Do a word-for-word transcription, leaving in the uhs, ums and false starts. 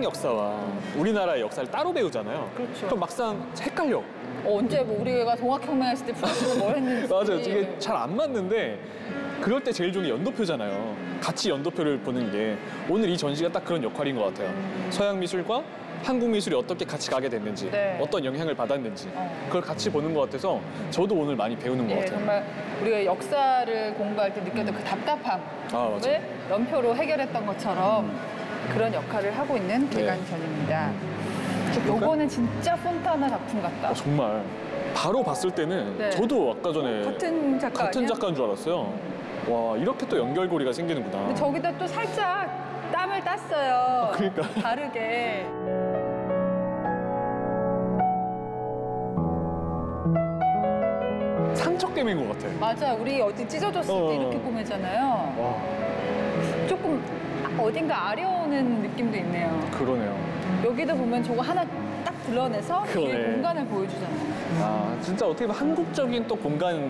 역사와 우리나라의 역사를 따로 배우잖아요. 그렇죠. 그럼 막상 헷갈려. 어, 언제 뭐 우리가 동학혁명 했을 때 프랑스가 뭘 했는지. 맞아요. 이게 잘 안 맞는데 그럴 때 제일 좋은 게 연도표잖아요. 같이 연도표를 보는 게 오늘 이 전시가 딱 그런 역할인 것 같아요. 서양 미술과 한국 미술이 어떻게 같이 가게 됐는지, 네. 어떤 영향을 받았는지 어. 그걸 같이 보는 것 같아서 저도 오늘 많이 배우는 것 예, 같아요. 정말 우리가 역사를 공부할 때 느꼈던 그 답답함을 아, 맞아요. 연표로 해결했던 것처럼 그런 역할을 하고 있는 네. 개관전입니다. 요거는 진짜 폰타나 작품 같다. 어, 정말 바로 봤을 때는 네. 저도 아까 전에 같은 작가 같은 아니야? 작가인 줄 알았어요. 와, 이렇게 또 연결고리가 생기는구나. 근데 저기다 또 살짝 땀을 땄어요. 그러니까. 다르게. 상처 게임인 것 같아. 맞아, 우리 어디 찢어졌을 어. 때 이렇게 꾸미잖아요. 와, 조금 어딘가 아려오는 느낌도 있네요. 그러네요. 여기도 보면 저거 하나 딱 불러내서 뒤에 그러네. 공간을 보여주잖아요. 아, 진짜 어떻게 보면 한국적인 또 공간